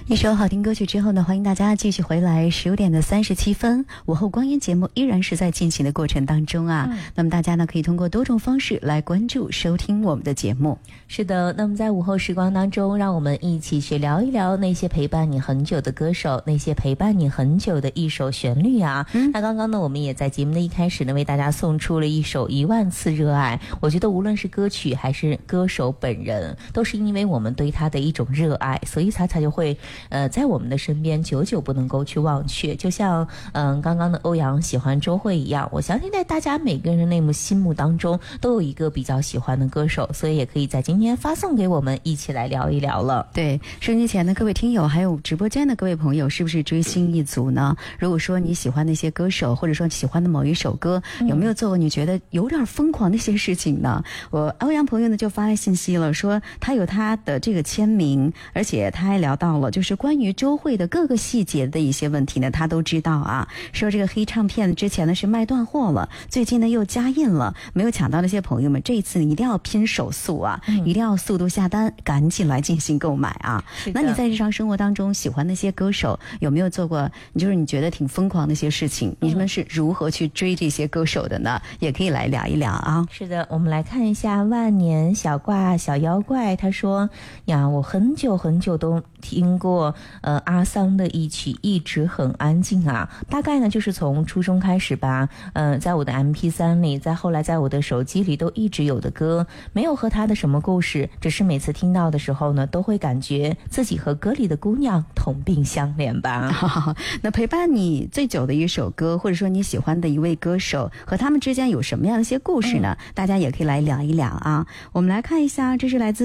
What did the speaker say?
一首好听歌曲之后呢，欢迎大家继续回来，15点的37分，午后光阴节目依然是在进行的过程当中啊。那么大家呢可以通过多种方式来关注收听我们的节目。 是的，那么在午后时光当中，让我们一起去聊一聊那些陪伴你很久的歌手，那些陪伴你很久的一首旋律啊。那刚刚呢，我们也在节目的一开始呢，为大家送出了一首10000次热爱。我觉得无论是歌曲还是歌手本人，都是因为我们对他的一种热爱，所以才就会在我们的身边久久不能够去忘却。就像刚刚的欧阳喜欢周蕙一样，我相信在大家每个人的心目当中都有一个比较喜欢的歌手，所以也可以在今天发送给我们，一起来聊一聊了。 对，收音机前的各位听友还有直播间的各位朋友，是不是追星一族呢？如果说你喜欢那些歌手，或者说喜欢的某一首歌，有没有做过你觉得有点疯狂的一些事情呢？我欧阳朋友呢就发来信息了，说他有他的这个签名，而且他还聊到了就是关于周蕙的各个细节的一些问题呢，他都知道啊。说这个黑唱片之前呢是卖断货了，最近呢又加印了，没有抢到那些朋友们，这一次一定要拼手速啊，一定要速度下单，赶紧来进行购买啊。那你在日常生活当中喜欢那些歌手，有没有做过就是你觉得挺疯狂的一些事情？你们是如何去追这些歌手的呢？也可以来聊一聊啊。 是的，我们来看一下万年小挂小妖怪，他说呀，我很久很久都听过阿桑的一曲一直很安静啊，大概呢就是从初中开始吧，在我的 MP3 里，再后来在我的手机里都一直有的歌，没有和他的什么故事，只是每次听到的时候呢，都会感觉自己和歌里的姑娘同病相怜吧。 那陪伴你最久的一首歌，或者说你喜欢的一位歌手，和他们之间有什么样的一些故事呢？大家也可以来聊一聊啊。我们来看一下，这是来自